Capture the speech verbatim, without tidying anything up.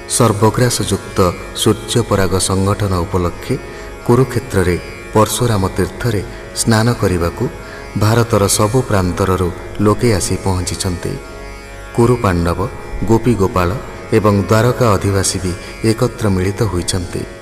ସର୍ବଗ୍ରାସଯୁକ୍ତ ସୂର୍ଯ୍ୟପରାଗ ସଂଗଠନ ଉପଲକ୍ଷେ କୁରୁକ୍ଷେତ୍ରରେ ପରଶୁରାମ ତୀର୍ଥରେ ସ୍ନାନ କରିବାକୁ ଭାରତର ସବୁ ପ୍ରାନ୍ତରରୁ ଲୋକେ ଆସି ପହଞ୍ଚିଛନ୍ତି। କୁରୁ ପାଣ୍ଡବ, ଗୋପୀ ଗୋପାଳ ଏବଂ ଦ୍ୱାରକା ଅଧିବାସୀ ବି ଏକତ୍ର ମିଳିତ ହୋଇଛନ୍ତି।